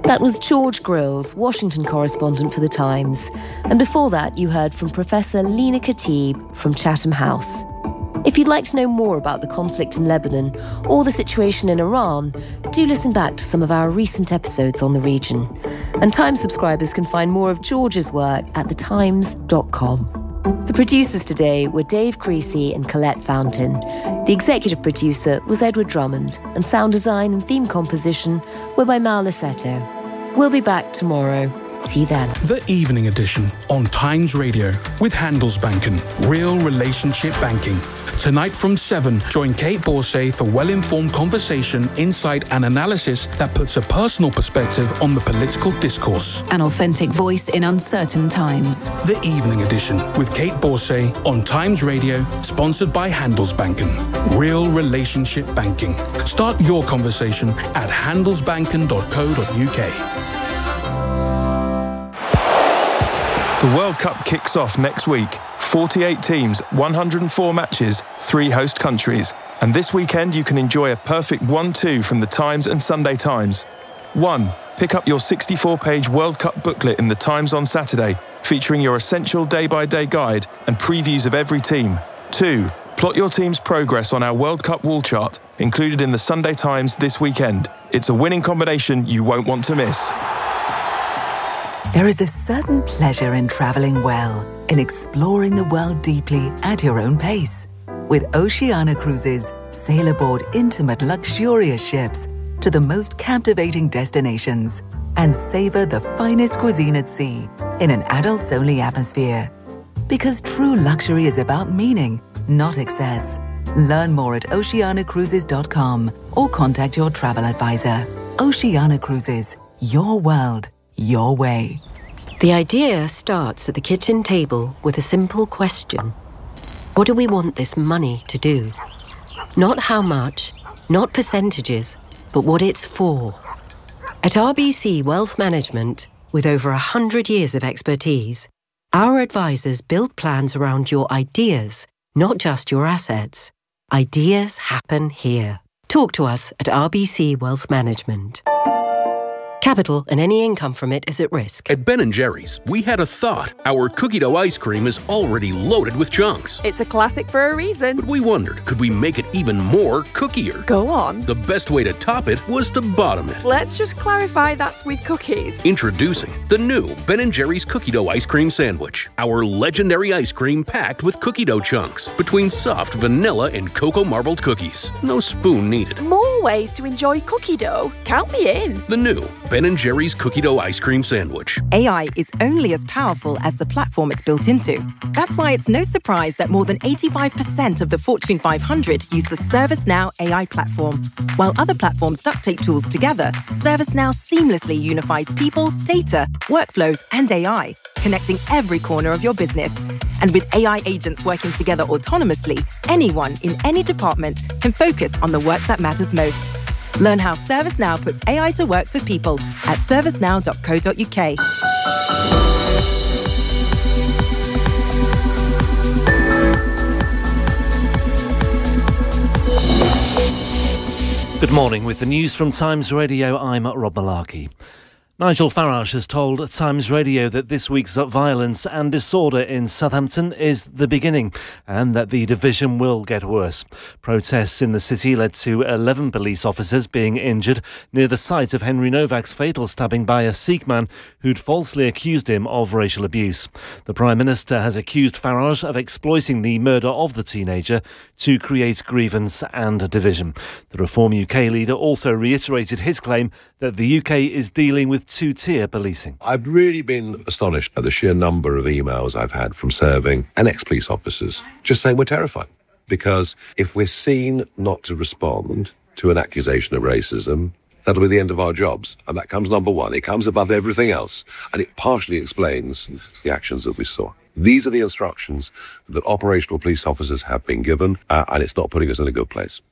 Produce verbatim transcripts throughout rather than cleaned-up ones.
That was George Grills, Washington correspondent for The Times. And before that, you heard from Professor Lina Khatib from Chatham House. If you'd like to know more about the conflict in Lebanon or the situation in Iran, do listen back to some of our recent episodes on the region. And Times subscribers can find more of George's work at the times dot com. The producers today were Dave Creasy and Colette Fountain. The executive producer was Edward Drummond, and sound design and theme composition were by Mal Lassetto. We'll be back tomorrow. See you then. The Evening Edition on Times Radio with Handelsbanken. Real relationship banking. Tonight from seven, join Kate Borsay for well-informed conversation, insight and analysis that puts a personal perspective on the political discourse. An authentic voice in uncertain times. The Evening Edition with Kate Borsay on Times Radio, sponsored by Handelsbanken. Real relationship banking. Start your conversation at handelsbanken dot co dot U K. The World Cup kicks off next week. forty-eight teams, one hundred four matches, three host countries. And this weekend you can enjoy a perfect one two from the Times and Sunday Times. one. Pick up your sixty-four page World Cup booklet in the Times on Saturday, featuring your essential day-by-day guide and previews of every team. two. Plot your team's progress on our World Cup wall chart, included in the Sunday Times this weekend. It's a winning combination you won't want to miss. There is a certain pleasure in traveling well, in exploring the world deeply at your own pace. With Oceania Cruises, sail aboard intimate, luxurious ships to the most captivating destinations and savor the finest cuisine at sea in an adults-only atmosphere. Because true luxury is about meaning, not excess. Learn more at oceania cruises dot com or contact your travel advisor. Oceania Cruises, your world, your way. The idea starts at the kitchen table with a simple question. What do we want this money to do? Not how much, not percentages, but what it's for. At R B C Wealth Management, with over one hundred years of expertise, our advisors build plans around your ideas, not just your assets. Ideas happen here. Talk to us at R B C Wealth Management. Capital and any income from it is at risk. At Ben and Jerry's, we had a thought. Our cookie dough ice cream is already loaded with chunks. It's a classic for a reason. But we wondered, could we make it even more cookier? Go on. The best way to top it was to bottom it. Let's just clarify that's with cookies. Introducing the new Ben and Jerry's cookie dough ice cream sandwich. Our legendary ice cream packed with cookie dough chunks between soft vanilla and cocoa marbled cookies. No spoon needed. More ways to enjoy cookie dough. Count me in. The new Ben and Jerry's cookie dough ice cream sandwich. A I is only as powerful as the platform it's built into. That's why it's no surprise that more than eighty-five percent of the Fortune five hundred use the ServiceNow A I platform. While other platforms duct tape tools together, ServiceNow seamlessly unifies people, data, workflows, and A I, connecting every corner of your business. And with A I agents working together autonomously, anyone in any department can focus on the work that matters most. Learn how ServiceNow puts A I to work for people at servicenow dot co dot U K. Good morning. With the news from Times Radio, I'm Rob Malarkey. Nigel Farage has told Times Radio that this week's violence and disorder in Southampton is the beginning and that the division will get worse. Protests in the city led to eleven police officers being injured near the site of Henry Novak's fatal stabbing by a Sikh man who'd falsely accused him of racial abuse. The Prime Minister has accused Farage of exploiting the murder of the teenager to create grievance and division. The Reform U K leader also reiterated his claim that the U K is dealing with two-tier policing. I've really been astonished at the sheer number of emails I've had from serving and ex-police officers just saying we're terrified. Because if we're seen not to respond to an accusation of racism, that'll be the end of our jobs. And that comes number one. It comes above everything else. And it partially explains the actions that we saw. These are the instructions that operational police officers have been given, uh, and it's not putting us in a good place.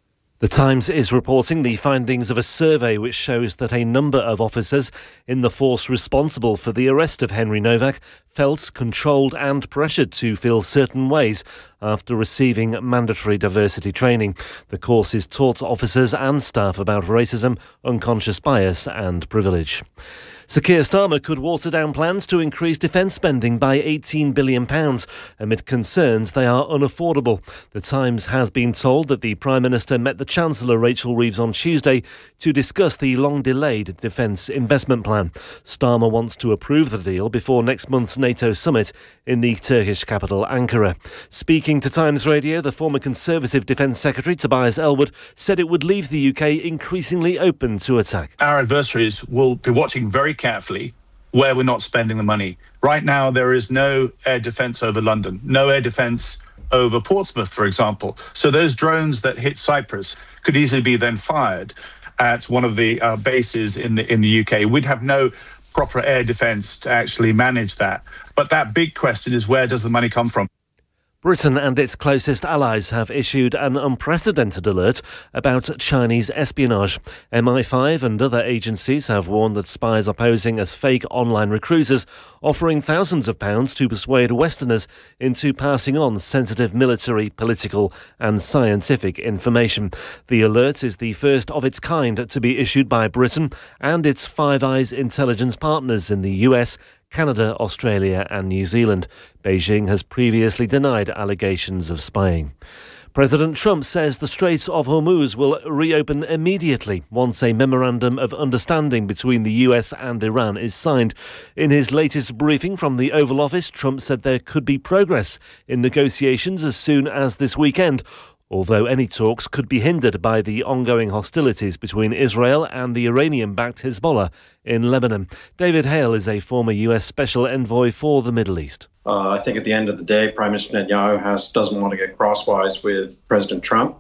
The Times is reporting the findings of a survey which shows that a number of officers in the force responsible for the arrest of Henry Novak felt controlled and pressured to feel certain ways after receiving mandatory diversity training. The courses taught officers and staff about racism, unconscious bias and privilege. Sir Keir Starmer could water down plans to increase defence spending by eighteen billion pounds amid concerns they are unaffordable. The Times has been told that the Prime Minister met the Chancellor Rachel Reeves on Tuesday to discuss the long-delayed defence investment plan. Starmer wants to approve the deal before next month's NATO summit in the Turkish capital Ankara. Speaking to Times Radio, the former Conservative Defence Secretary Tobias Ellwood said it would leave the U K increasingly open to attack. Our adversaries will be watching very carefully where we're not spending the money. Right now, there is no air defence over London, no air defence over Portsmouth, for example. So those drones that hit Cyprus could easily be then fired at one of the uh, bases in the in the U K. We'd have no proper air defence to actually manage that. But that big question is, where does the money come from? Britain and its closest allies have issued an unprecedented alert about Chinese espionage. M I five and other agencies have warned that spies are posing as fake online recruiters, offering thousands of pounds to persuade Westerners into passing on sensitive military, political and scientific information. The alert is the first of its kind to be issued by Britain and its Five Eyes intelligence partners in the U S, Canada, Australia and New Zealand. Beijing has previously denied allegations of spying. President Trump says the Strait of Hormuz will reopen immediately once a memorandum of understanding between the U S and Iran is signed. In his latest briefing from the Oval Office, Trump said there could be progress in negotiations as soon as this weekend, although any talks could be hindered by the ongoing hostilities between Israel and the Iranian-backed Hezbollah in Lebanon. David Hale is a former U S Special Envoy for the Middle East. Uh, I think at the end of the day, Prime Minister Netanyahu has, doesn't want to get crosswise with President Trump.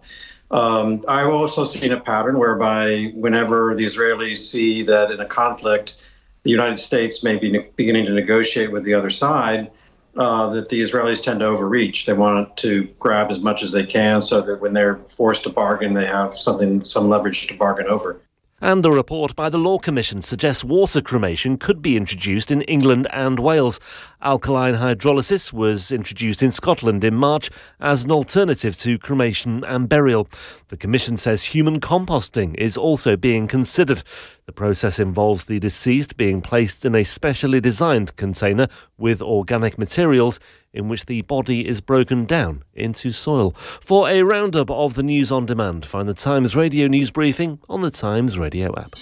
Um, I've also seen a pattern whereby whenever the Israelis see that in a conflict, the United States may be ne- beginning to negotiate with the other side, Uh, that the Israelis tend to overreach. They want to grab as much as they can so that when they're forced to bargain, they have something, some leverage to bargain over. And a report by the Law Commission suggests water cremation could be introduced in England and Wales. Alkaline hydrolysis was introduced in Scotland in March as an alternative to cremation and burial. The Commission says human composting is also being considered. The process involves the deceased being placed in a specially designed container with organic materials in which the body is broken down into soil. For a roundup of the news on demand, find the Times Radio news briefing on the Times Radio app.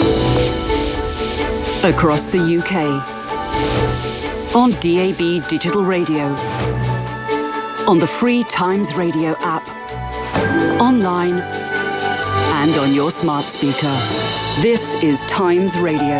Across the U K, on D A B digital radio, on the free Times Radio app, online and on your smart speaker. This is Times Radio.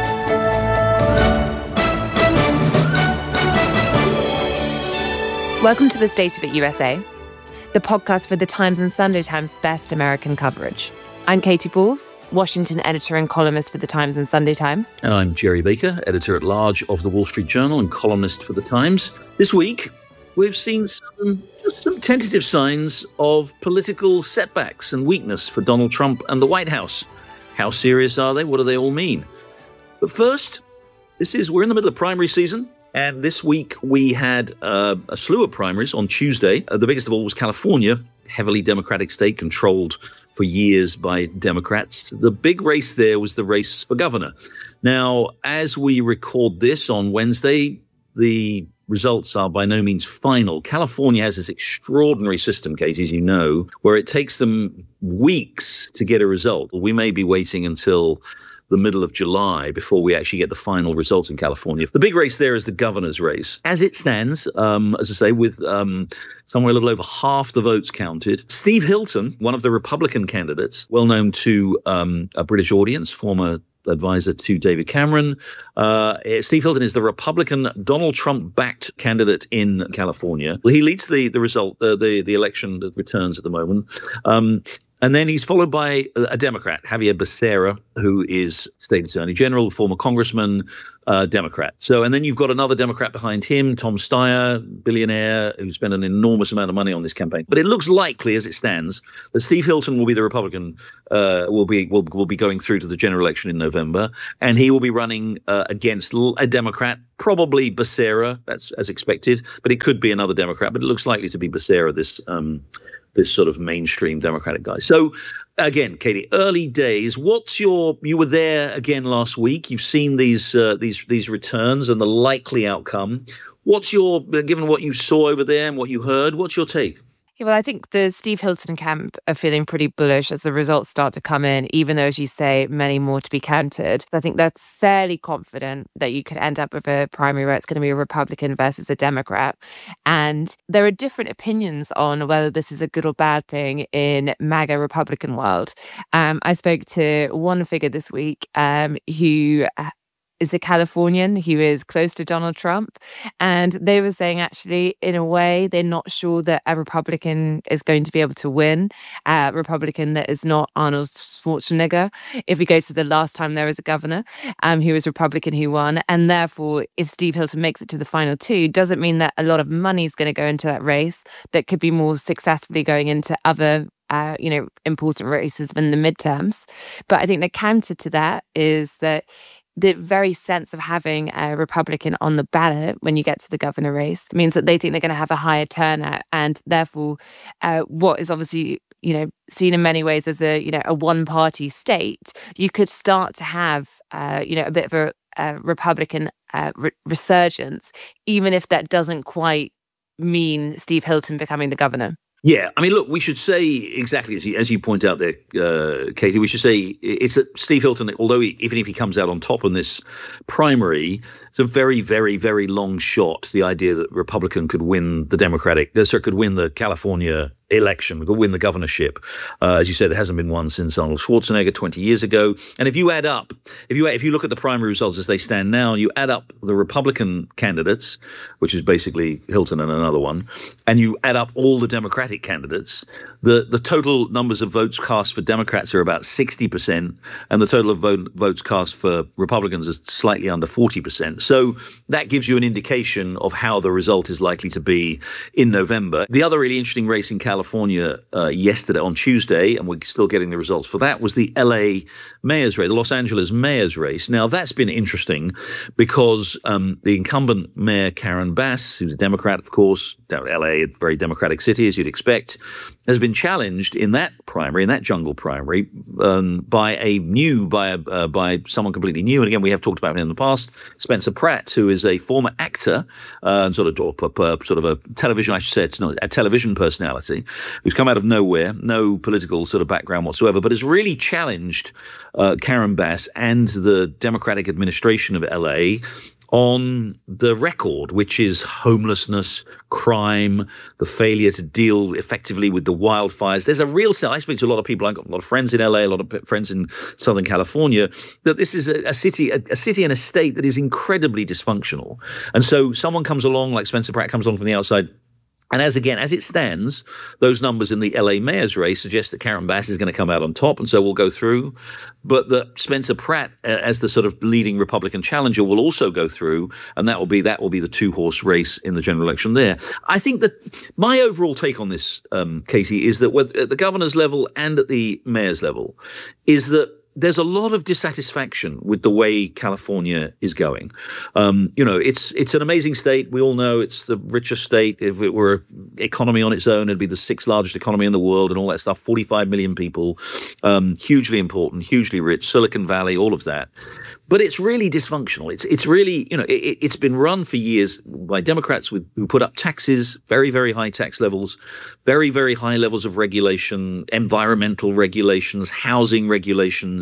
Welcome to the State of It U S A, the podcast for the Times and Sunday Times' best American coverage. I'm Katie Pauls, Washington editor and columnist for the Times and Sunday Times. And I'm Jerry Baker, editor-at-large of the Wall Street Journal and columnist for the Times. This week, we've seen some, just some tentative signs of political setbacks and weakness for Donald Trump and the White House. How serious are they? What do they all mean? But first, this is we're in the middle of primary season. And this week we had uh, a slew of primaries on Tuesday. Uh, the biggest of all was California, heavily Democratic state controlled for years by Democrats. The big race there was the race for governor. Now, as we record this on Wednesday, the results are by no means final. California has this extraordinary system, Katie, as you know, where it takes them weeks to get a result. We may be waiting until the middle of July before we actually get the final results in California. The big race there is the governor's race. As it stands, um, as I say, with um, somewhere a little over half the votes counted, Steve Hilton, one of the Republican candidates, well known to um, a British audience, former advisor to David Cameron. Uh, Steve Hilton is the Republican Donald Trump-backed candidate in California. He leads the the result, uh, the the election that returns at the moment. Um, And then he's followed by a Democrat, Javier Becerra, who is state attorney general, former congressman, uh, Democrat. So, and then you've got another Democrat behind him, Tom Steyer, billionaire, who spent an enormous amount of money on this campaign. But it looks likely, as it stands, that Steve Hilton will be the Republican, uh, will be will will be going through to the general election in November, and he will be running uh, against a Democrat, probably Becerra. That's as expected, but it could be another Democrat. But it looks likely to be Becerra, this. Um, this sort of mainstream Democratic guy. So, again, Katie, early days. What's your? You were there again last week. You've seen these uh, these these returns and the likely outcome. What's your, given what you saw over there and what you heard? What's your take? Yeah, well, I think the Steve Hilton camp are feeling pretty bullish as the results start to come in, even though, as you say, many more to be counted. I think they're fairly confident that you could end up with a primary where it's going to be a Republican versus a Democrat. And there are different opinions on whether this is a good or bad thing in MAGA Republican world. Um, I spoke to one figure this week um, who is a Californian who is close to Donald Trump. And they were saying, actually, in a way, they're not sure that a Republican is going to be able to win, a Republican that is not Arnold Schwarzenegger. If we go to the last time there was a governor um, who was Republican who won. And therefore, if Steve Hilton makes it to the final two, doesn't mean that a lot of money is going to go into that race that could be more successfully going into other Uh, you know, important races in the midterms. But I think the counter to that is that the very sense of having a Republican on the ballot when you get to the governor race means that they think they're going to have a higher turnout. And therefore, uh, what is obviously, you know, seen in many ways as a, you know, a one-party state, you could start to have, uh, you know, a bit of a, a Republican uh, re- resurgence, even if that doesn't quite mean Steve Hilton becoming the governor. Yeah, I mean, look, we should say exactly as you, as you point out there, uh, Katie, we should say it's a, Steve Hilton, although he, even if he comes out on top in this primary, it's a very, very, very long shot, the idea that Republican could win the Democratic, sorry, could win the California election, could win the governorship. Uh, as you said, there hasn't been one since Arnold Schwarzenegger twenty years ago. And if you add up, if you if you look at the primary results as they stand now, you add up the Republican candidates, which is basically Hilton and another one, and you add up all the Democratic candidates, the, the total numbers of votes cast for Democrats are about sixty percent, and the total of vote, votes cast for Republicans is slightly under forty percent. So that gives you an indication of how the result is likely to be in November. The other really interesting race in California California uh, yesterday, on Tuesday, and we're still getting the results for that, was the L A mayor's race, the Los Angeles mayor's race. Now, that's been interesting because um, the incumbent mayor, Karen Bass, who's a Democrat, of course, down L A, a very democratic city, as you'd expect, has been challenged in that primary, in that jungle primary, um, by a new, by a, uh, by someone completely new. And again, we have talked about him in the past, Spencer Pratt, who is a former actor, uh, and sort of, uh, sort of a television, I should say, it's not a television personality, who's come out of nowhere, no political sort of background whatsoever, but has really challenged uh, Karen Bass and the Democratic administration of L A on the record, which is homelessness, crime, the failure to deal effectively with the wildfires. There's a real sense, I speak to a lot of people, I've got a lot of friends in L A, a lot of friends in Southern California, that this is a, a city, a, a city and a state that is incredibly dysfunctional. And so someone comes along, like Spencer Pratt comes along from the outside, and as again, as it stands, those numbers in the L A mayor's race suggest that Karen Bass is going to come out on top, and so we'll go through. But that Spencer Pratt, uh, as the sort of leading Republican challenger, will also go through, and that will be that will be the two-horse race in the general election there. I think that my overall take on this, um, Katie, is that whether at the governor's level and at the mayor's level, is that there's a lot of dissatisfaction with the way California is going. Um, you know, it's it's an amazing state. We all know it's the richest state. If it were an economy on its own, it'd be the sixth largest economy in the world and all that stuff. forty-five million people, um, hugely important, hugely rich, Silicon Valley, all of that. But it's really dysfunctional. It's it's really, you know, it, it's been run for years by Democrats with who put up taxes, very, very high tax levels, very, very high levels of regulation, environmental regulations, housing regulations,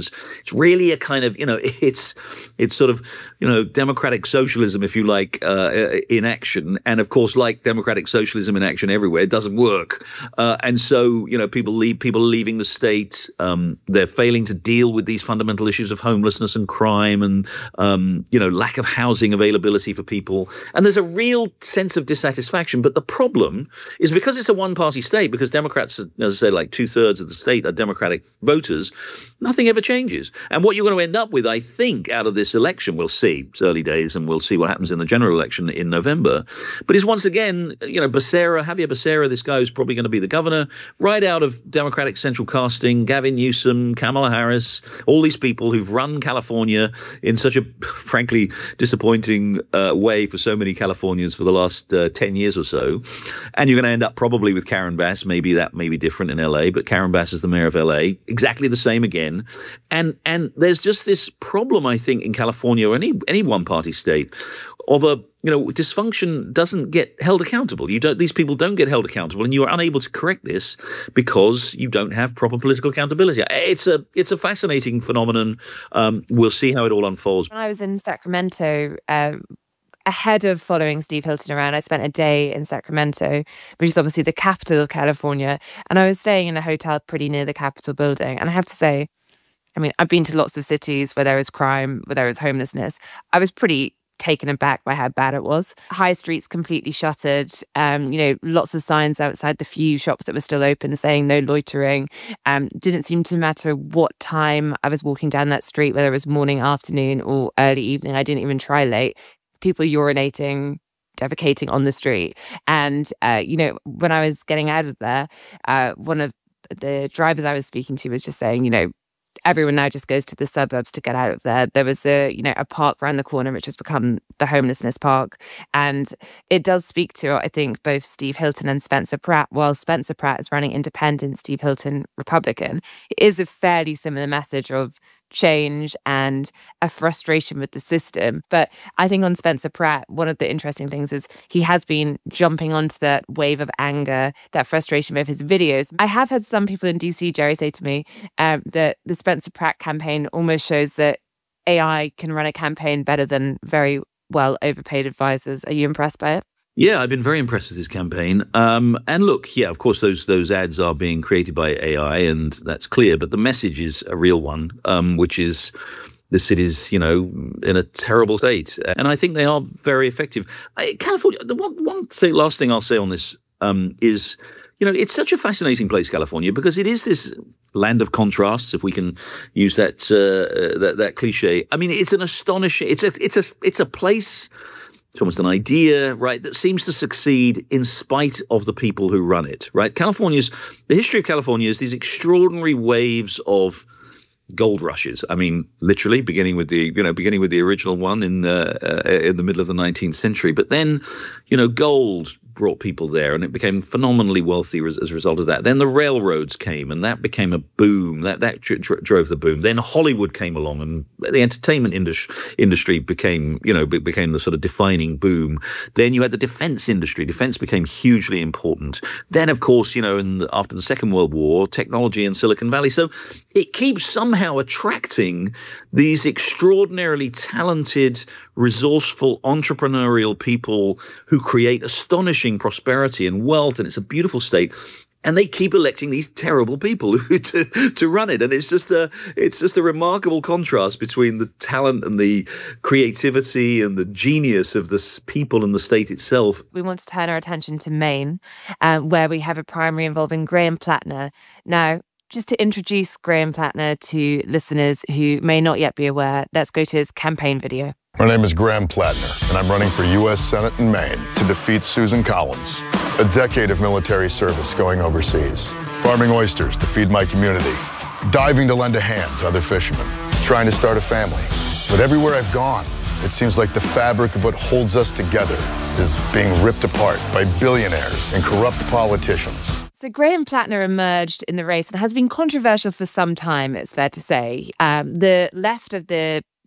Times. It's really a kind of, you know, it's it's sort of, you know, democratic socialism, if you like, uh, in action. And of course, like democratic socialism in action everywhere, it doesn't work. Uh, and so, you know, people leave, people are leaving the state. Um, they're failing to deal with these fundamental issues of homelessness and crime and, um, you know, lack of housing availability for people. And there's a real sense of dissatisfaction. But the problem is because it's a one-party state, because Democrats, as I say, like two-thirds of the state are Democratic voters, nothing ever changes. And what you're going to end up with, I think, out of this election, we'll see. It's early days, and we'll see what happens in the general election in November. But is once again, you know, Becerra, Javier Becerra, this guy who's probably going to be the governor, right out of Democratic central casting, Gavin Newsom, Kamala Harris, all these people who've run California in such a, frankly, disappointing uh, way for so many Californians for the last uh, ten years or so. And you're going to end up probably with Karen Bass. Maybe that may be different in L A, but Karen Bass is the mayor of L A. Exactly the same again. And and there's just this problem, I think, in California or any any one-party state of a, you know, dysfunction doesn't get held accountable. You don't; these people don't get held accountable, and you are unable to correct this because you don't have proper political accountability. It's a it's a fascinating phenomenon. Um, we'll see how it all unfolds. When I was in Sacramento, um, ahead of following Steve Hilton around, I spent a day in Sacramento, which is obviously the capital of California, and I was staying in a hotel pretty near the Capitol building. And I have to say, I mean, I've been to lots of cities where there is crime, where there is homelessness. I was pretty taken aback by how bad it was. High streets completely shuttered. Um, you know, lots of signs outside the few shops that were still open saying no loitering. Um, didn't seem to matter what time I was walking down that street, whether it was morning, afternoon, or early evening. I didn't even try late. People urinating, defecating on the street. And, uh, you know, when I was getting out of there, uh, one of the drivers I was speaking to was just saying, you know, everyone now just goes to the suburbs to get out of there. There was a, you know, a park around the corner which has become the homelessness park. And it does speak to, I think, both Steve Hilton and Spencer Pratt. While Spencer Pratt is running independent, Steve Hilton Republican, it is a fairly similar message of change and a frustration with the system. But I think on Spencer Pratt, one of the interesting things is he has been jumping onto that wave of anger, that frustration with his videos. I have had some people in D C, Jerry, say to me um, that the Spencer Pratt campaign almost shows that A I can run a campaign better than very well overpaid advisors. Are you impressed by it? Yeah, I've been very impressed with this campaign. Um, and look, yeah, of course, those those ads are being created by A I, and that's clear. But the message is a real one, um, which is the city's, you know, in a terrible state. And I think they are very effective. I, California, the one, one thing, last thing I'll say on this um, is, you know, it's such a fascinating place, California, because it is this land of contrasts, if we can use that uh, that, that cliche. I mean, it's an astonishing, it's a, it's a, it's a place. It's almost an idea, right, that seems to succeed in spite of the people who run it, right? California's, the history of California is these extraordinary waves of gold rushes. I mean, literally beginning with the, you know, beginning with the original one in the, uh, in the middle of the nineteenth century. But then, you know, gold brought people there, and it became phenomenally wealthy as, as a result of that. Then the railroads came, and that became a boom. That that dr- dr- drove the boom. Then Hollywood came along, and the entertainment indus- industry became, you know, be- became the sort of defining boom. Then you had the defense industry. Defense became hugely important. Then, of course, you know, in the, after the Second World War, technology in Silicon Valley. So it keeps somehow attracting these extraordinarily talented, resourceful, entrepreneurial people who create astonishing prosperity and wealth, and it's a beautiful state. And they keep electing these terrible people who, to to run it, and it's just a it's just a remarkable contrast between the talent and the creativity and the genius of the people and the state itself. We want to turn our attention to Maine, um, where we have a primary involving Graham Plattner. Now, just to introduce Graham Plattner to listeners who may not yet be aware, let's go to his campaign video. My name is Graham Plattner, and I'm running for U S Senate in Maine to defeat Susan Collins. A decade of military service going overseas, farming oysters to feed my community, diving to lend a hand to other fishermen, trying to start a family. But everywhere I've gone, it seems like the fabric of what holds us together is being ripped apart by billionaires and corrupt politicians. So Graham Plattner emerged in the race and has been controversial for some time, it's fair to say. Um, the left of the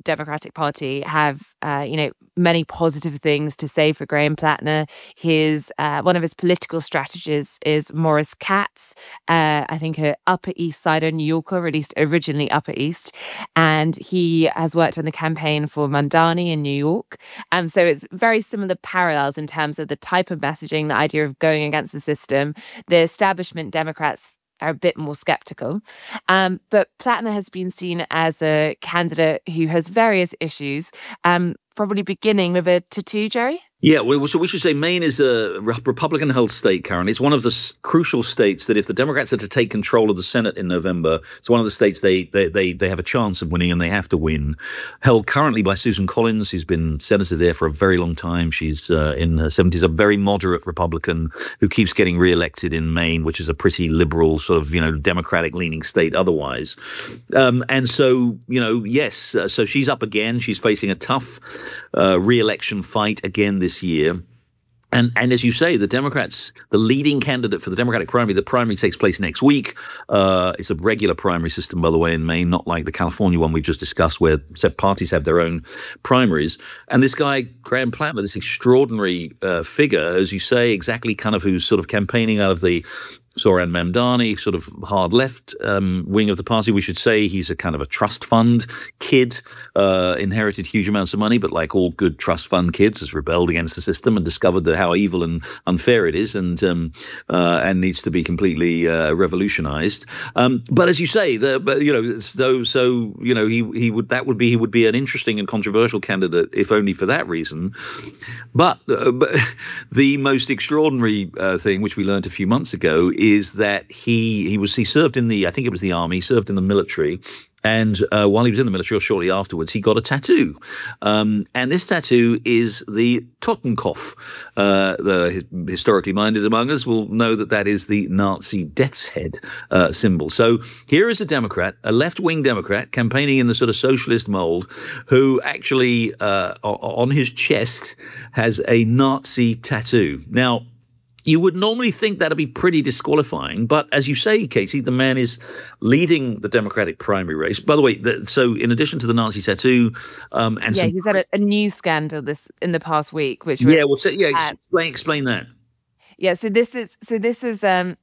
Democratic Party have, uh, you know, many positive things to say for Graham Plattner. His uh, one of his political strategists is Maurice Katz, uh, I think an Upper East Sider New Yorker, or at least originally Upper East, and he has worked on the campaign for Mamdani in New York. And so it's very similar parallels in terms of the type of messaging, the idea of going against the system. The establishment Democrats are a bit more skeptical. Um, but Plattner has been seen as a candidate who has various issues, um, probably beginning with a tattoo, Jerry? Yeah, well, so we should say Maine is a Republican-held state, Karen. It's one of the s- crucial states that if the Democrats are to take control of the Senate in November, it's one of the states they, they they they have a chance of winning, and they have to win. Held currently by Susan Collins, who's been senator there for a very long time. She's uh, in her seventies, a very moderate Republican who keeps getting re-elected in Maine, which is a pretty liberal, sort of, you know, Democratic-leaning state otherwise. Um, and so, you know, yes, uh, so she's up again. She's facing a tough uh, re-election fight again this year. And and as you say, the Democrats, the leading candidate for the Democratic primary, the primary takes place next week. Uh, it's a regular primary system, by the way, in Maine, not like the California one we've just discussed, where parties have their own primaries. And this guy, Graham Plattner, this extraordinary uh, figure, as you say, exactly kind of who's sort of campaigning out of the Zohran Mamdani, sort of hard left um, wing of the party. We should say he's a kind of a trust fund kid, uh, inherited huge amounts of money, but like all good trust fund kids, has rebelled against the system and discovered that how evil and unfair it is, and um, uh, and needs to be completely uh, revolutionized. Um, but as you say, the but, you know, so so you know he he would that would be he would be an interesting and controversial candidate if only for that reason. But, uh, but the most extraordinary uh, thing, which we learned a few months ago, is is that he he was he served in the I think it was the army, he served in the military, and uh, while he was in the military or shortly afterwards, he got a tattoo, um, and this tattoo is the Totenkopf. Uh, the historically minded among us will know that that is the Nazi death's head uh, symbol. So here is a Democrat, a left-wing Democrat, campaigning in the sort of socialist mold, who actually uh, on his chest has a Nazi tattoo. Now, you would normally think that'd be pretty disqualifying, but as you say, Katie, the man is leading the Democratic primary race. By the way, the, so in addition to the Nazi tattoo, um, and yeah, some, he's had a, a news scandal this in the past week, which was, yeah, well, so, yeah, uh, explain explain that. Yeah, so this is so this is um.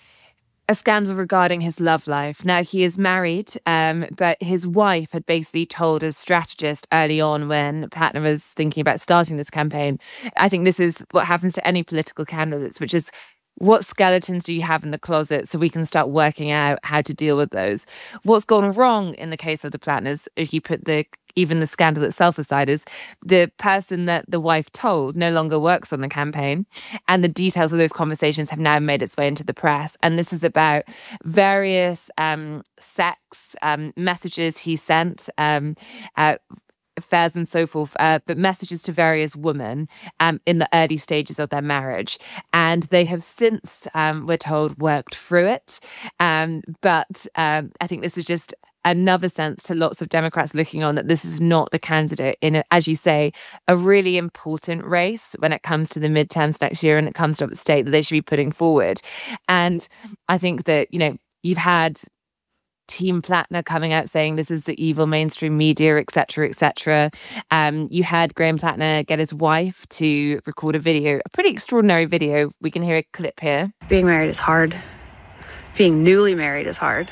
a scandal regarding his love life. Now, he is married, um, but his wife had basically told a strategist early on when Plattner was thinking about starting this campaign. I think this is what happens to any political candidates, which is, what skeletons do you have in the closet so we can start working out how to deal with those? What's gone wrong in the case of the Plattners, if you put the even the scandal itself aside, is the person that the wife told no longer works on the campaign, and the details of those conversations have now made its way into the press. And this is about various um, sex um, messages he sent, um, uh, affairs and so forth, uh, but messages to various women um, in the early stages of their marriage. And they have since, um, we're told, worked through it. Um, but um, I think this is just another sense to lots of Democrats looking on that this is not the candidate in, a, as you say, a really important race when it comes to the midterms next year and it comes to up the state that they should be putting forward. And I think that, you know, you've had Team Plattner coming out saying this is the evil mainstream media, et cetera, et cetera. Um, you had Graham Plattner get his wife to record a video, a pretty extraordinary video. We can hear a clip here. Being married is hard. Being newly married is hard.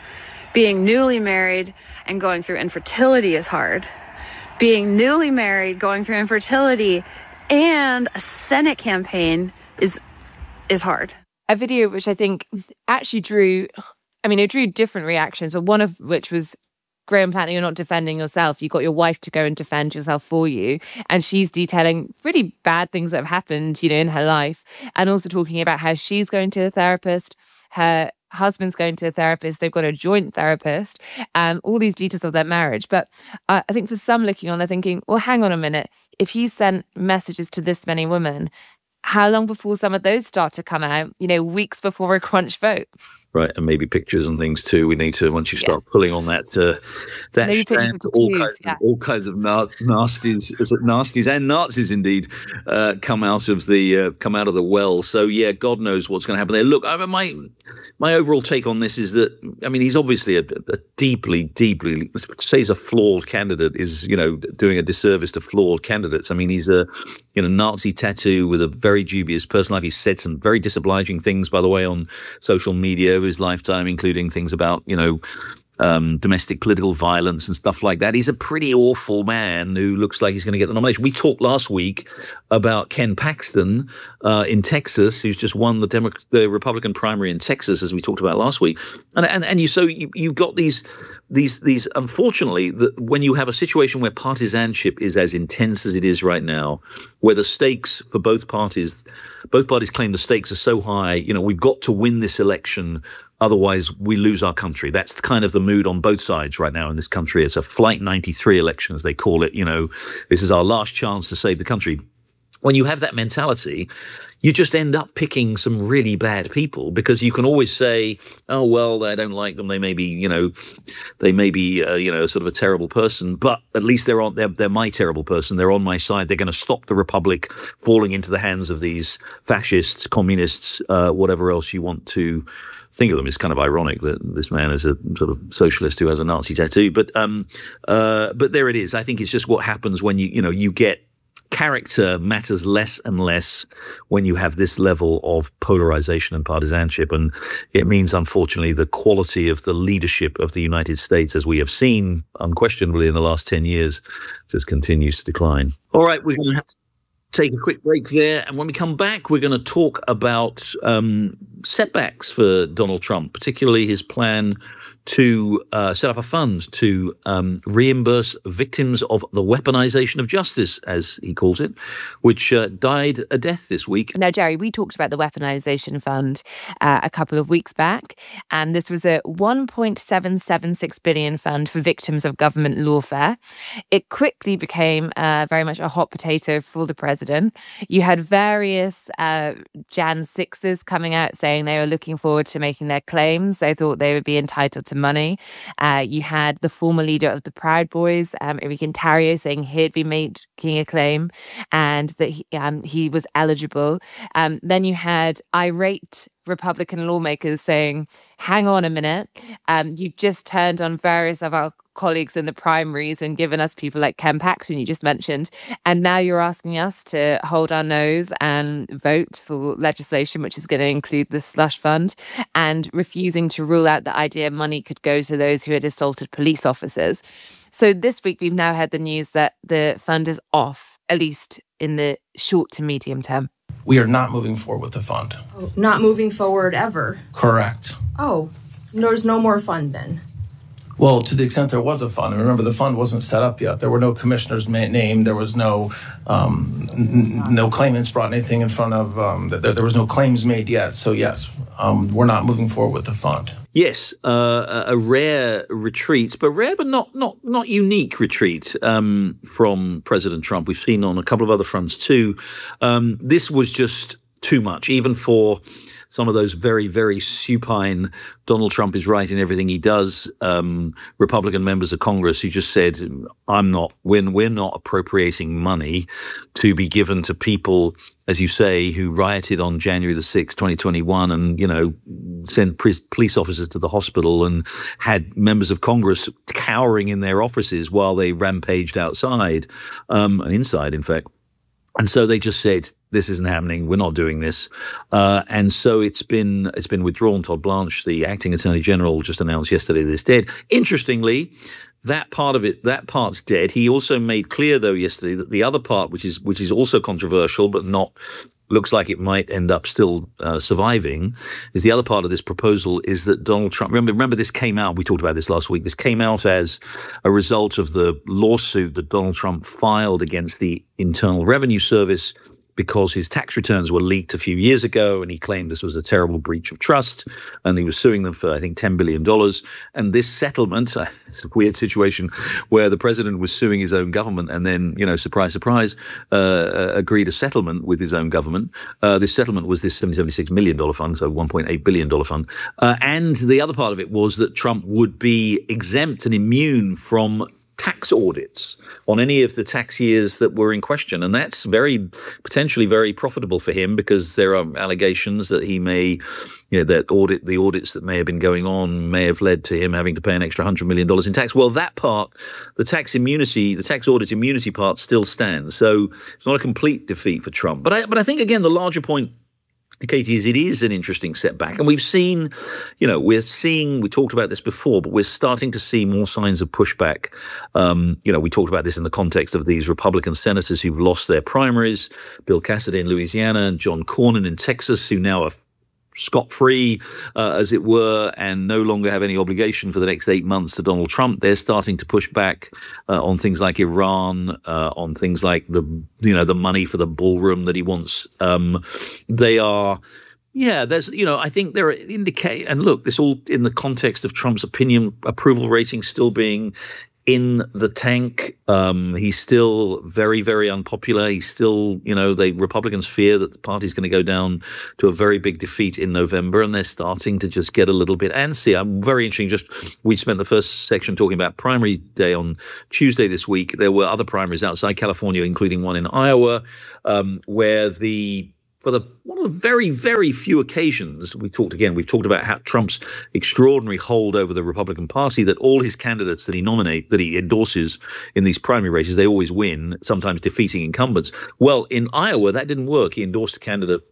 Being newly married and going through infertility is hard. Being newly married, going through infertility, and a Senate campaign is is hard. A video which I think actually drew, I mean, it drew different reactions, but one of which was, Graham Plattner, you're not defending yourself. You got your wife to go and defend yourself for you. And she's detailing really bad things that have happened, you know, in her life. And also talking about how she's going to a therapist, her husband's going to a therapist, they've got a joint therapist, and all these details of their marriage. But uh, I think for some looking on, they're thinking, well, hang on a minute. If he sent messages to this many women, how long before some of those start to come out? You know, weeks before a crunch vote. Right, and maybe pictures and things too. We need to, once you start yeah. pulling on that, uh, that maybe strand, all, kinds, yeah. all kinds of na- nasties, is it nasties and Nazis indeed, uh, come out of the uh, come out of the well. So yeah, God knows what's going to happen there. Look, I mean, my my overall take on this is that, I mean, he's obviously a, a deeply, deeply, to say he's a flawed candidate is, you know, doing a disservice to flawed candidates. I mean, he's a you know Nazi tattoo with a very dubious personal life. He's said some very disobliging things, by the way, on social media over his lifetime, including things about, you know, um, domestic political violence and stuff like that. He's a pretty awful man who looks like he's going to get the nomination. We talked last week about Ken Paxton uh, in Texas, who's just won the Demo- the Republican primary in Texas, as we talked about last week. And and, and you so you you got these these these. Unfortunately, the, when you have a situation where partisanship is as intense as it is right now, where the stakes for both parties, both parties claim the stakes are so high. You know, we've got to win this election. Otherwise, we lose our country. That's kind of the mood on both sides right now in this country. It's a Flight ninety-three election, as they call it. You know, this is our last chance to save the country. When you have that mentality, you just end up picking some really bad people, because you can always say, oh, well, I don't like them. They may be, you know, they may be, uh, you know, sort of a terrible person, but at least they're on, they're, they're my terrible person. They're on my side. They're going to stop the Republic falling into the hands of these fascists, communists, uh, whatever else you want to think of them. It's kind of ironic that this man is a sort of socialist who has a Nazi tattoo, but um, uh, but there it is. I think it's just what happens when you, you know, you get character matters less and less when you have this level of polarization and partisanship. And it means, unfortunately, the quality of the leadership of the United States, as we have seen unquestionably in the last ten years, just continues to decline. All right, we're going to have to take a quick break there. And when we come back, we're going to talk about um, setbacks for Donald Trump, particularly his plan to uh, set up a fund to um, reimburse victims of the weaponization of justice, as he calls it, which uh, died a death this week. Now, Jerry, we talked about the weaponization fund uh, a couple of weeks back, and this was a one point seven seven six billion dollars fund for victims of government lawfare. It quickly became uh, very much a hot potato for the president. You had various uh, Jan sixes coming out saying they were looking forward to making their claims. They thought they would be entitled to money. Uh, you had the former leader of the Proud Boys, um, Enrique Tarrio, saying he'd be making a claim and that he, um, he was eligible. Um, then you had irate Republican lawmakers saying, hang on a minute, um, you just turned on various of our colleagues in the primaries and given us people like Ken Paxton, you just mentioned, and now you're asking us to hold our nose and vote for legislation which is going to include the slush fund, and refusing to rule out the idea money could go to those who had assaulted police officers. So this week we've now heard the news that the fund is off, at least in the short to medium term. We are not moving forward with the fund. Oh, not moving forward ever? Correct. Oh, there's no more fund then? Well, to the extent there was a fund, and remember the fund wasn't set up yet. There were no commissioners named. There was no um, n- no claimants brought anything in front of. Um, there, there was no claims made yet. So yes, um, we're not moving forward with the fund. Yes, uh, a rare retreat, but rare but not not not unique retreat um, from President Trump. We've seen on a couple of other fronts too. Um, this was just too much, even for some of those very, very supine, Donald Trump is right in everything he does, um, Republican members of Congress who just said, I'm not, we're, we're not appropriating money to be given to people, as you say, who rioted on January the sixth, twenty twenty-one, and, you know, sent police officers to the hospital and had members of Congress cowering in their offices while they rampaged outside, um, and inside, in fact. And so they just said, this isn't happening. We're not doing this. Uh, and so it's been it's been withdrawn. Todd Blanche, the acting attorney general, just announced yesterday that it's dead. Interestingly, that part of it, that part's dead. He also made clear, though, yesterday that the other part, which is which is also controversial, but not looks like it might end up still uh, surviving, is the other part of this proposal is that Donald Trump, remember, remember this came out, we talked about this last week, this came out as a result of the lawsuit that Donald Trump filed against the Internal Revenue Service because his tax returns were leaked a few years ago, and he claimed this was a terrible breach of trust, and he was suing them for, I think, ten billion dollars. And this settlement, uh, it's a weird situation where the president was suing his own government and then, you know, surprise, surprise, uh, agreed a settlement with his own government. Uh, this settlement was this seven hundred seventy-six million dollars fund, so one point eight billion dollars fund. Uh, and the other part of it was that Trump would be exempt and immune from tax audits on any of the tax years that were in question. And that's very, potentially very profitable for him, because there are allegations that he may, you know, that audit, the audits that may have been going on may have led to him having to pay an extra one hundred million dollars in tax. Well, that part, the tax immunity, the tax audit immunity part still stands. So it's not a complete defeat for Trump. But I, but I think, again, the larger point, Katie, is it is an interesting setback. And we've seen, you know, we're seeing, we talked about this before, but we're starting to see more signs of pushback. Um, you know, we talked about this in the context of these Republican senators who've lost their primaries, Bill Cassidy in Louisiana and John Cornyn in Texas, who now are scot-free, uh, as it were, and no longer have any obligation for the next eight months to Donald Trump. They're starting to push back uh, on things like Iran, uh, on things like the, you know, the money for the ballroom that he wants. Um, they are... Yeah, there's, you know, I think there are indicate, and look, this all in the context of Trump's opinion approval rating still being in the tank. Um, he's still very, very unpopular. He's still, you know, the Republicans fear that the party's going to go down to a very big defeat in November, and they're starting to just get a little bit antsy. I'm very interesting. Just we spent the first section talking about primary day on Tuesday this week. There were other primaries outside California, including one in Iowa, um, where the For the one of the very, very few occasions we talked again, we've talked about how Trump's extraordinary hold over the Republican Party, that all his candidates that he nominate, that he endorses in these primary races, they always win, sometimes defeating incumbents. Well, in Iowa, that didn't work. He endorsed a candidate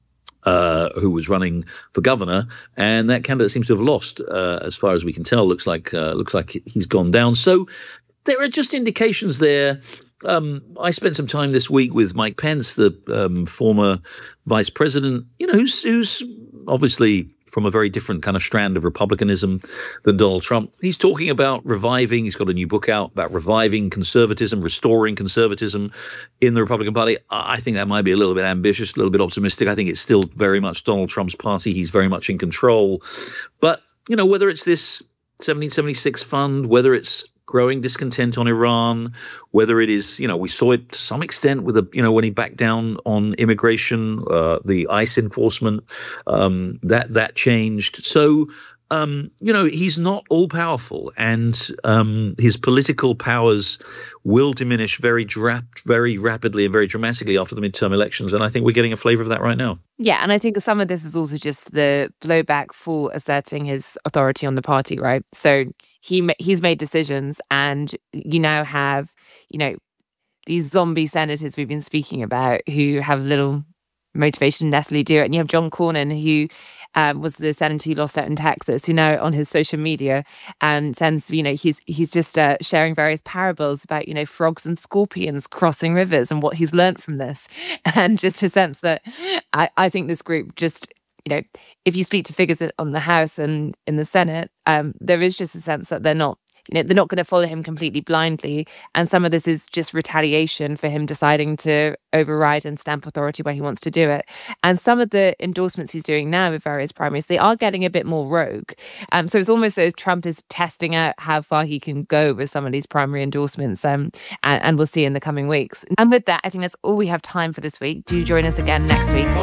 uh, who was running for governor, and that candidate seems to have lost, uh, as far as we can tell. Looks like uh, looks like he's gone down. So there are just indications there. Um, I spent some time this week with Mike Pence, the um, former vice president, you know, who's, who's obviously from a very different kind of strand of republicanism than Donald Trump. He's talking about reviving, he's got a new book out about reviving conservatism, restoring conservatism in the Republican Party. I think that might be a little bit ambitious, a little bit optimistic. I think it's still very much Donald Trump's party. He's very much in control. But, you know, whether it's this seventeen seventy-six fund, whether it's growing discontent on Iran, whether it is, you know, we saw it to some extent with, a, you know, when he backed down on immigration, uh, the ICE enforcement, um, that that changed. So, um, you know, he's not all powerful, and um, his political powers will diminish very, dra- very rapidly and very dramatically after the midterm elections. And I think we're getting a flavour of that right now. Yeah, and I think some of this is also just the blowback for asserting his authority on the party, right? So he he's made decisions, and you now have, you know, these zombie senators we've been speaking about who have little motivation to necessarily do it. And you have John Cornyn, who um, was the senator who lost out in Texas, who now on his social media and sends, you know, he's he's just uh, sharing various parables about, you know, frogs and scorpions crossing rivers and what he's learnt from this. And just a sense that I, I think this group just, you know, if you speak to figures on the House and in the Senate, um, there is just a sense that they're not, you know, they're not going to follow him completely blindly. And some of this is just retaliation for him deciding to override and stamp authority where he wants to do it. And some of the endorsements he's doing now with various primaries, they are getting a bit more rogue. Um, so it's almost as Trump is testing out how far he can go with some of these primary endorsements. Um, and, and we'll see in the coming weeks. And with that, I think that's all we have time for this week. Do join us again next week.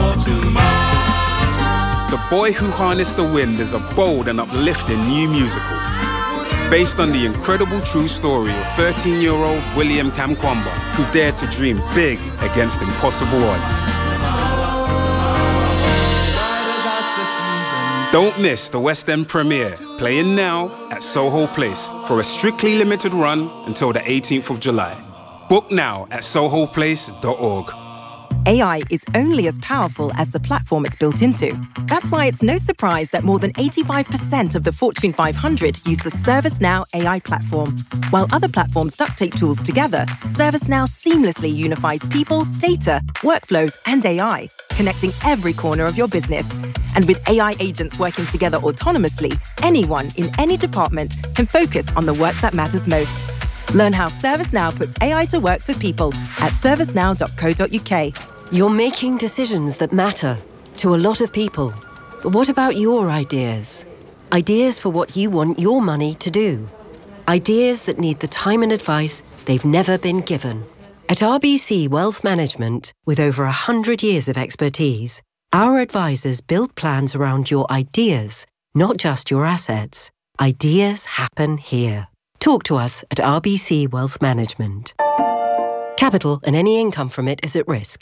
The Boy Who Harnessed the Wind is a bold and uplifting new musical based on the incredible true story of thirteen-year-old William Kamkwamba, who dared to dream big against impossible odds. Don't miss the West End premiere, playing now at Soho Place for a strictly limited run until the eighteenth of July. Book now at soho place dot org. A I is only as powerful as the platform it's built into. That's why it's no surprise that more than eighty-five percent of the Fortune five hundred use the ServiceNow A I platform. While other platforms duct tape tools together, ServiceNow seamlessly unifies people, data, workflows, and A I, connecting every corner of your business. And with A I agents working together autonomously, anyone in any department can focus on the work that matters most. Learn how ServiceNow puts A I to work for people at servicenow dot co dot uk. You're making decisions that matter to a lot of people. But what about your ideas? Ideas for what you want your money to do. Ideas that need the time and advice they've never been given. At R B C Wealth Management, with over one hundred years of expertise, our advisors build plans around your ideas, not just your assets. Ideas happen here. Talk to us at R B C Wealth Management. Capital and any income from it is at risk.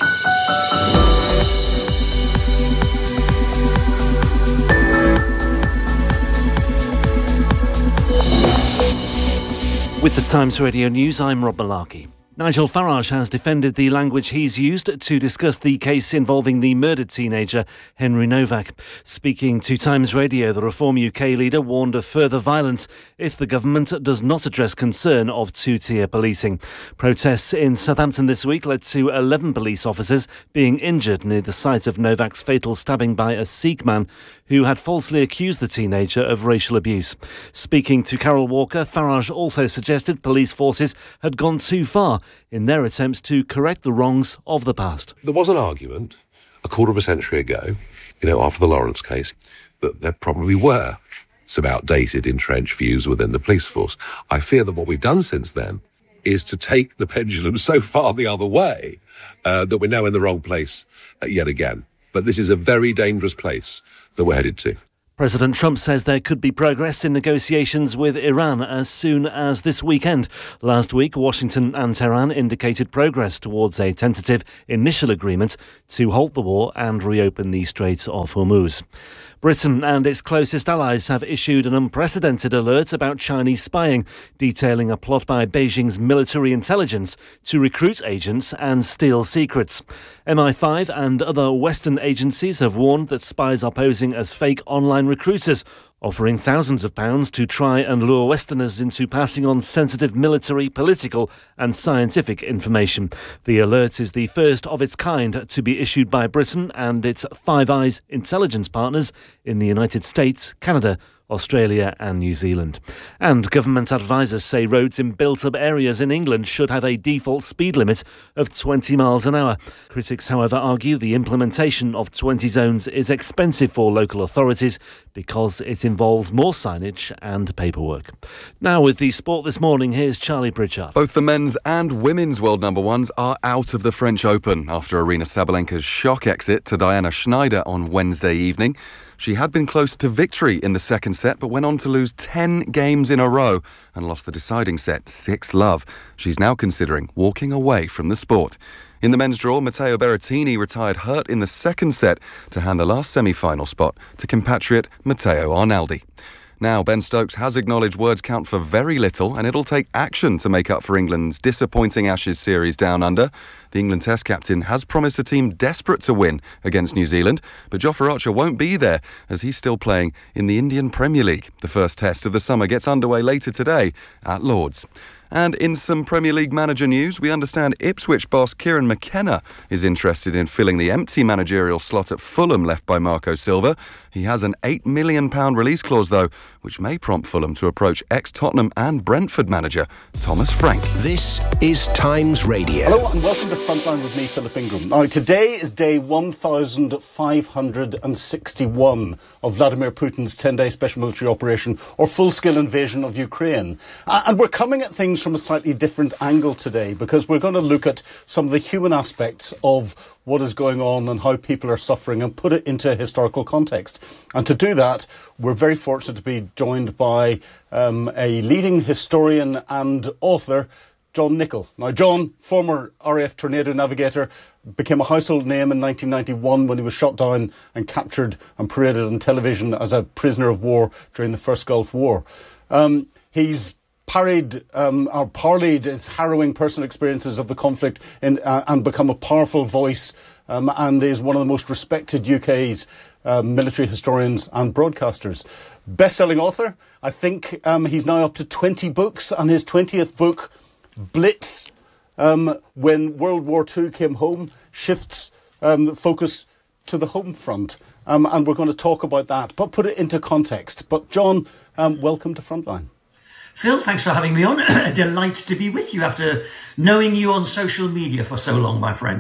With the Times Radio News, I'm Rob Malarkey. Nigel Farage has defended the language he's used to discuss the case involving the murdered teenager Henry Novak. Speaking to Times Radio, the Reform U K leader warned of further violence if the government does not address concern of two-tier policing. Protests in Southampton this week led to eleven police officers being injured near the site of Novak's fatal stabbing by a Sikh man who had falsely accused the teenager of racial abuse. Speaking to Carol Walker, Farage also suggested police forces had gone too far in their attempts to correct the wrongs of the past. There was an argument a quarter of a century ago, you know, after the Lawrence case, that there probably were some outdated, entrenched views within the police force. I fear that what we've done since then is to take the pendulum so far the other way uh, that we're now in the wrong place uh, yet again. But this is a very dangerous place that we're headed to. President Trump says there could be progress in negotiations with Iran as soon as this weekend. Last week, Washington and Tehran indicated progress towards a tentative initial agreement to halt the war and reopen the Strait of Hormuz. Britain and its closest allies have issued an unprecedented alert about Chinese spying, detailing a plot by Beijing's military intelligence to recruit agents and steal secrets. M I five and other Western agencies have warned that spies are posing as fake online recruiters, offering thousands of pounds to try and lure Westerners into passing on sensitive military, political and scientific information. The alert is the first of its kind to be issued by Britain and its Five Eyes intelligence partners in the United States, Canada, Australia and New Zealand. And government advisers say roads in built-up areas in England should have a default speed limit of twenty miles an hour. Critics, however, argue the implementation of twenty zones is expensive for local authorities because it involves more signage and paperwork. Now with the sport this morning, here's Charlie Pritchard. Both the men's and women's world number ones are out of the French Open after Aryna Sabalenka's shock exit to Diana Schneider on Wednesday evening. She had been close to victory in the second set, but went on to lose ten games in a row and lost the deciding set six love. She's now considering walking away from the sport. In the men's draw, Matteo Berrettini retired hurt in the second set to hand the last semi-final spot to compatriot Matteo Arnaldi. Now, Ben Stokes has acknowledged words count for very little and it'll take action to make up for England's disappointing Ashes series down under. The England Test captain has promised a team desperate to win against New Zealand, but Jofra Archer won't be there as he's still playing in the Indian Premier League. The first test of the summer gets underway later today at Lord's. And in some Premier League manager news, we understand Ipswich boss Kieran McKenna is interested in filling the empty managerial slot at Fulham left by Marco Silva. He has an eight million pounds release clause, though, which may prompt Fulham to approach ex-Tottenham and Brentford manager Thomas Frank. This is Times Radio. Hello and welcome to Frontline with me, Philip Ingram. Now, today is day one thousand five hundred sixty-one of Vladimir Putin's ten-day special military operation or full-scale invasion of Ukraine. Uh, and we're coming at things from a slightly different angle today because we're going to look at some of the human aspects of what is going on and how people are suffering and put it into a historical context. And to do that, we're very fortunate to be joined by um, a leading historian and author, John Nichol. Now, John, former R A F Tornado navigator, became a household name in nineteen ninety-one when he was shot down and captured and paraded on television as a prisoner of war during the First Gulf War. Um, he's parried um, or parlayed his harrowing personal experiences of the conflict in, uh, and become a powerful voice um, and is one of the most respected U K's uh, military historians and broadcasters. Best-selling author. I think um, he's now up to twenty books, and his twentieth book, Blitz, um, when World War Two came home, shifts um, focus to the home front. Um, and we're going to talk about that, but put it into context. But John, um, welcome to Frontline. Phil, thanks for having me on. A delight to be with you after knowing you on social media for so long, my friend.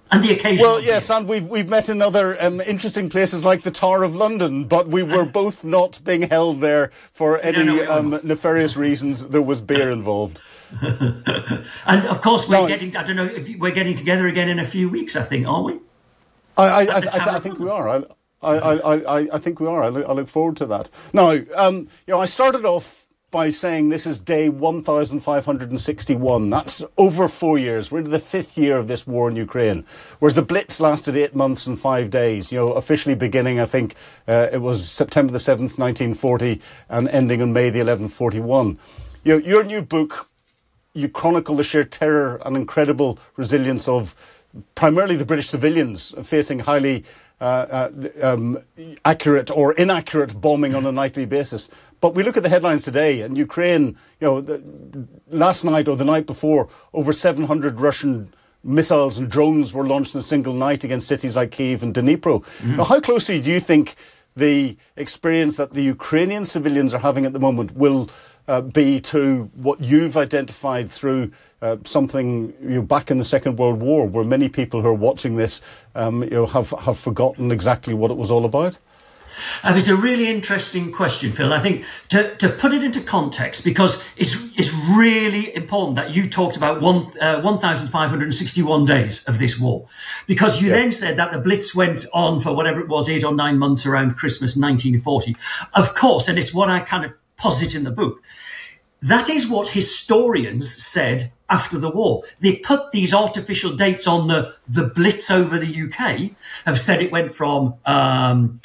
And the occasional Well, yes, and we've we've met in other um, interesting places like the Tower of London, but we were both not being held there for any no, no, um, nefarious reasons. There was beer involved. And of course, we're No. getting, I don't know, if we're getting together again in a few weeks, I think, aren't we? I, I, At I, the I, Tower I of think we are. I, I, I, I, I think we are. I look, I look forward to that. Now, um, you know, I started off by saying this is day one thousand five hundred sixty-one. That's over four years. We're into the fifth year of this war in Ukraine, whereas the Blitz lasted eight months and five days. You know, officially beginning, I think uh, it was September the seventh, nineteen forty, and ending on May the eleventh, forty-one. You know, your new book, you chronicle the sheer terror and incredible resilience of primarily the British civilians facing highly uh, uh, um, accurate or inaccurate bombing on a nightly basis. But we look at the headlines today, and Ukraine, you know, the, last night or the night before, over seven hundred Russian missiles and drones were launched in a single night against cities like Kyiv and Dnipro. Mm-hmm. Now, how closely do you think the experience that the Ukrainian civilians are having at the moment will uh, be to what you've identified through uh, something you know, back in the Second World War, where many people who are watching this um, you know, have, have forgotten exactly what it was all about? Um, it's a really interesting question, Phil. I think to, to put it into context, because it's it's really important that you talked about one, uh, one thousand five hundred sixty-one days of this war, because you yeah. then said that the Blitz went on for whatever it was, eight or nine months around Christmas nineteen forty. Of course, and it's what I kind of posit in the book, that is what historians said after the war. They put these artificial dates on the, the Blitz over the U K, have said it went from um,